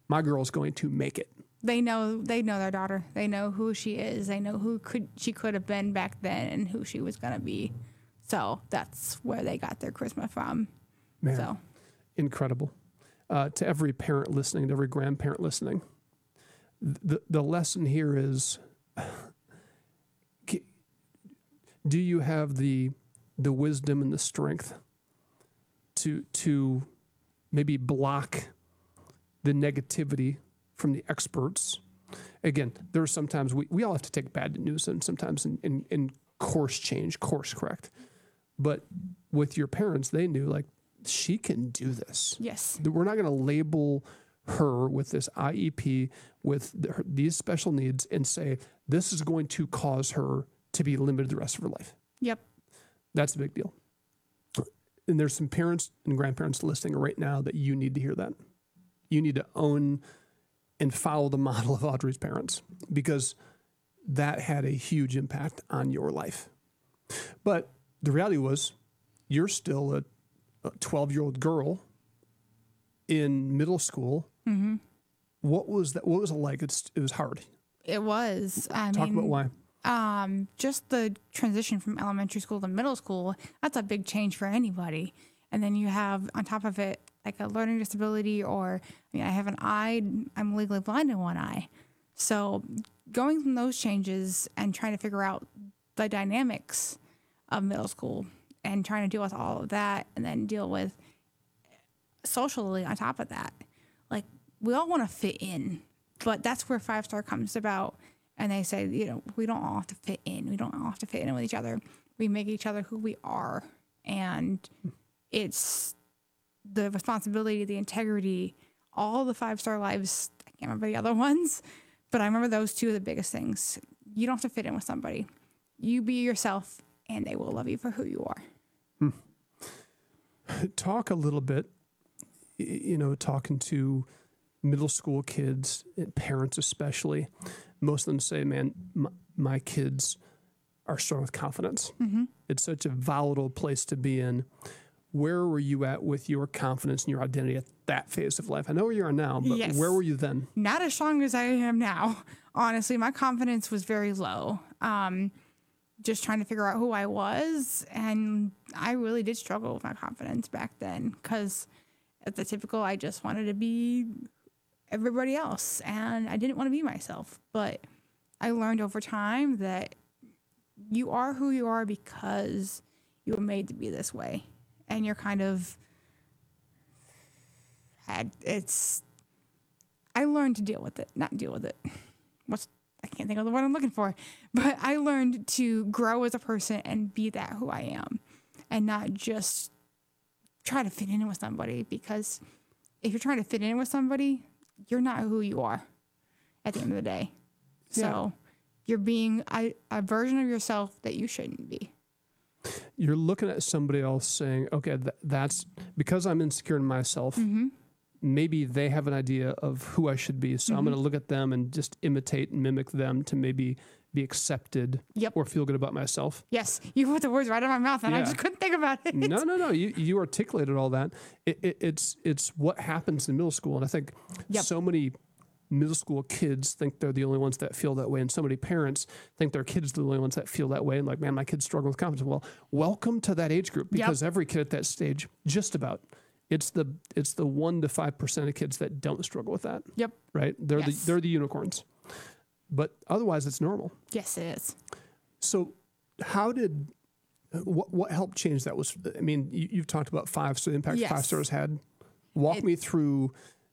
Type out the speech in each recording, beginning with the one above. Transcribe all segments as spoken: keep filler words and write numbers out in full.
my girl's going to make it. They know they know their daughter. They know who she is. They know who could she could have been back then and who she was going to be. So that's where they got their charisma from. Man, so incredible. Uh, to every parent listening, to every grandparent listening, the the lesson here is, do you have the the wisdom and the strength to to maybe block the negativity from the experts? Again, there are sometimes we, we all have to take bad news and sometimes in, in, in course change, course correct. But with your parents, they knew like, she can do this. Yes. We're not going to label her with this I E P, with the, her, these special needs and say, this is going to cause her to be limited the rest of her life. Yep. That's a big deal. And there's some parents and grandparents listening right now that you need to hear that. You need to own and follow the model of Audrey's parents, because that had a huge impact on your life. But the reality was, you're still a twelve-year-old girl in middle school. Mm-hmm. What was that? What was it like? It's, it was hard. It was. I Talk mean, about why. Um, just the transition from elementary school to middle school, that's a big change for anybody. And then you have, on top of it, like a learning disability, or I mean, I have an eye, I'm legally blind in one eye. So going from those changes and trying to figure out the dynamics of middle school and trying to deal with all of that, and then deal with socially on top of that. Like, we all want to fit in, but that's where Five Star comes about. And they say, you know, we don't all have to fit in. We don't all have to fit in with each other. We make each other who we are. And it's the responsibility, the integrity, all the Five Star lives. I can't remember the other ones, but I remember those two are the biggest things. You don't have to fit in with somebody. You be yourself, and they will love you for who you are. Hmm. Talk a little bit, you know, talking to middle school kids, parents especially. Most of them say, man, my, my kids are strong with confidence. Mm-hmm. It's such a volatile place to be in. Where were you at with your confidence and your identity at that phase of life? I know where you are now, but yes. Where were you then? Not as strong as I am now. Honestly, my confidence was very low. Um, just trying to figure out who I was. And I really did struggle with my confidence back then, because at the typical, I just wanted to be everybody else, and I didn't want to be myself. But I learned over time that you are who you are because you were made to be this way, and you're kind of had it's I learned to deal with it, not deal with it. What's I can't think of the word I'm looking for, but I learned to grow as a person and be that who I am, and not just try to fit in with somebody, because if you're trying to fit in with somebody, you're not who you are at the end of the day. Yeah. So you're being a, a version of yourself that you shouldn't be. You're looking at somebody else saying, okay, th- that's because I'm insecure in myself. Mm-hmm. Maybe they have an idea of who I should be. So mm-hmm. I'm going to look at them and just imitate and mimic them to maybe be accepted yep. or feel good about myself. Yes. You put the words right out of my mouth, and yeah. I just couldn't think about it. No, no, no. You you articulated all that. It, it, it's it's what happens in middle school. And I think yep. so many middle school kids think they're the only ones that feel that way. And so many parents think their kids are the only ones that feel that way. And like, man, my kid's struggling with confidence. Well, welcome to that age group, because yep. every kid at that stage, just about, it's the it's the one to five percent of kids that don't struggle with that. Yep. Right? They're yes. the they're the unicorns. But otherwise, it's normal. Yes, it is. So how did, what what helped change that? Was, I mean, you, you've talked about five, so the impact yes. Five Stars had. Walk it, me through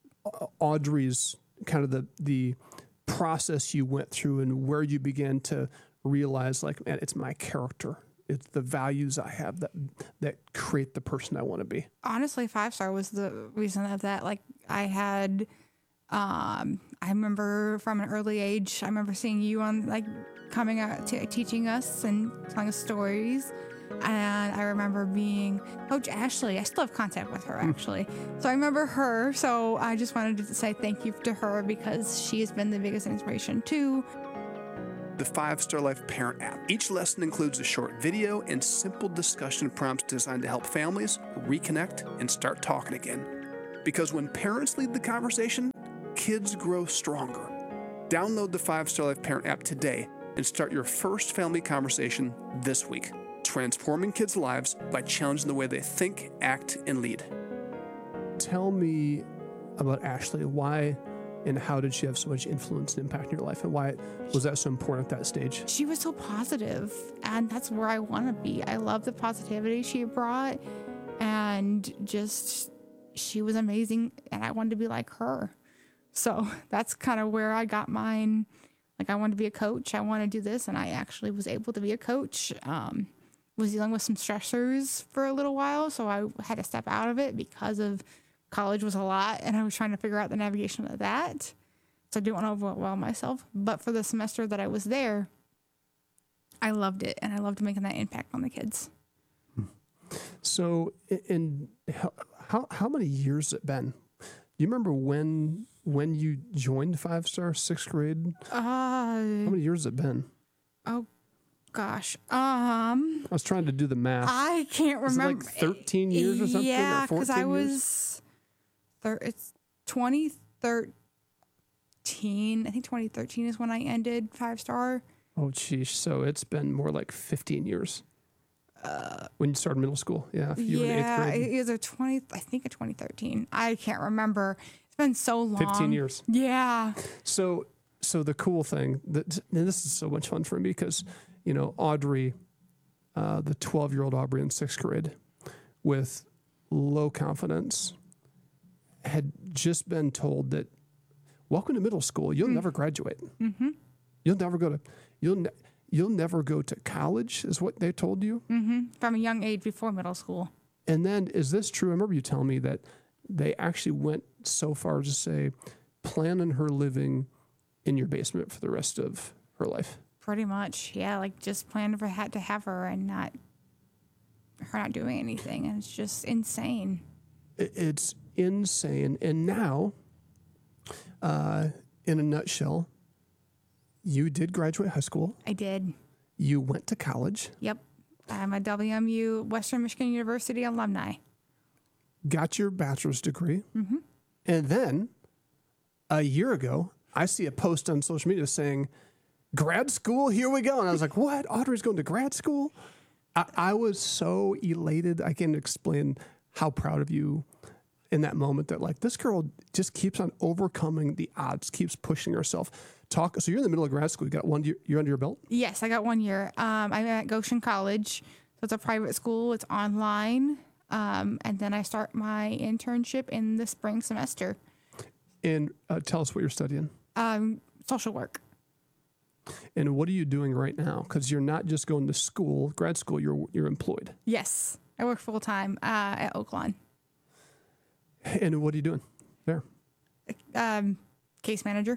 Audrey's, kind of the the process you went through and where you began to realize, like, man, it's my character. It's the values I have that that create the person I want to be. Honestly, Five Star was the reason of that. Like, I had... Um, I remember from an early age, I remember seeing you on, like, coming out to teaching us and telling us stories. And I remember being Coach Ashley. I still have contact with her, actually. So I remember her. So I just wanted to say thank you to her, because she has been the biggest inspiration too. The Five Star Life Parent app. Each lesson includes a short video and simple discussion prompts designed to help families reconnect and start talking again. Because when parents lead the conversation, kids grow stronger. Download the Five Star Life Parent app today and start your first family conversation this week, transforming kids' lives by challenging the way they think, act, and lead. Tell me about Ashley. Why and how did she have so much influence and impact in your life, and why was that so important at that stage? She was so positive, and that's where I want to be. I love the positivity she brought, and just she was amazing, and I wanted to be like her. So that's kind of where I got mine. Like, I wanted to be a coach. I want to do this, and I actually was able to be a coach. Um, was dealing with some stressors for a little while, so I had to step out of it because of college was a lot, and I was trying to figure out the navigation of that. So I didn't want to overwhelm myself. But for the semester that I was there, I loved it, and I loved making that impact on the kids. So, in how how, how many years has it been? Do you remember when when you joined Five Star, sixth grade? Uh, How many years has it been? oh gosh, um, I was trying to do the math. I can't Was it remember. like thirteen years or something? Yeah, or because fourteen I years? was, thir- it's twenty thirteen. I think twenty thirteen is when I ended Five Star. Oh, geez. So it's been more like fifteen years. When you started middle school. Yeah. If you were in eighth Yeah, grade. it is a twenty. I think a twenty thirteen. I can't remember. It's been so long. fifteen years. Yeah. So, so the cool thing that, and this is so much fun for me because, you know, Audrey, uh, the twelve year old Aubrey in sixth grade with low confidence had just been told that welcome to middle school. You'll mm. never graduate. Mm-hmm. You'll never go to, you'll, ne- you'll never go to college is what they told you. Mm-hmm. From a young age before middle school. And then is this true? I remember you telling me that they actually went so far as to say, plan on her living in your basement for the rest of her life. Pretty much, yeah. Like just planned for had to have her and not her not doing anything, and it's just insane. It's insane. And now, uh, in a nutshell, you did graduate high school. I did. You went to college. Yep, I'm a W M U Western Michigan University alumni. Got your bachelor's degree. Mm-hmm. And then a year ago, I see a post on social media saying, grad school, here we go. And I was like, what? Audrey's going to grad school? I, I was so elated. I can't explain how proud of you in that moment that like this girl just keeps on overcoming the odds, keeps pushing herself. Talk. So you're in the middle of grad school. You got one year, you're under your belt? Yes, I got one year. Um, I'm at Goshen College. So it's a private school. It's online. Um, and then I start my internship in the spring semester. And uh, tell us what you're studying. Um, social work. And what are you doing right now? Because you're not just going to school, grad school, you're you're employed. Yes, I work full time uh, at Oaklawn. And what are you doing there? Um, case manager.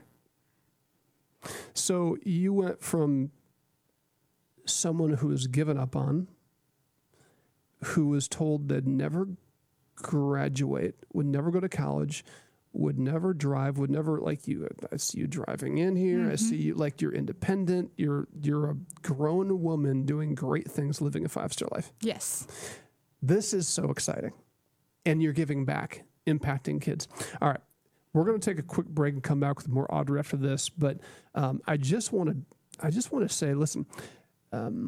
So you went from someone who was given up on, who was told they'd never graduate, would never go to college, would never drive, would never, like you, I see you driving in here. Mm-hmm. I see you like you're independent. You're, you're a grown woman doing great things, living a five-star life. Yes. This is so exciting. And you're giving back, impacting kids. All right. We're going to take a quick break and come back with more Audrey after this. But um, I just want to, I just want to say, listen, um,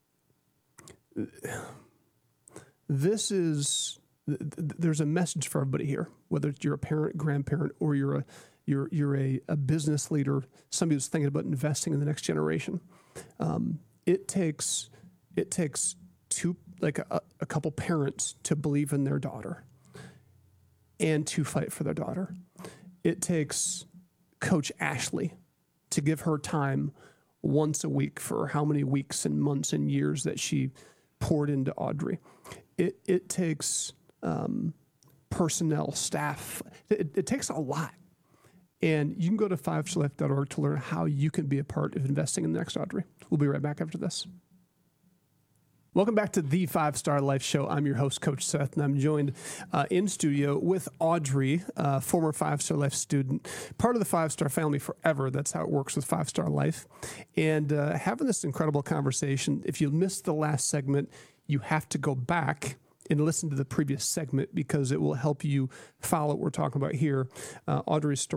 this is, th- th- there's a message for everybody here, whether you're a parent, grandparent, or you're a, you're, you're a, a business leader, somebody who's thinking about investing in the next generation. Um, it takes, it takes two, like a, a couple parents to believe in their daughter and to fight for their daughter. It takes Coach Ashley to give her time once a week for how many weeks and months and years that she poured into Audrey. It it takes um, personnel, staff. It, it takes a lot. And you can go to five star life dot org to learn how you can be a part of investing in the next Audrey. We'll be right back after this. Welcome back to the Five Star Life Show. I'm your host, Coach Seth, and I'm joined uh, in studio with Audrey, uh, former Five Star Life student, part of the Five Star family forever. That's how it works with Five Star Life. And uh, having this incredible conversation. If you missed the last segment, you have to go back and listen to the previous segment because it will help you follow what we're talking about here. Uh, Audrey's story.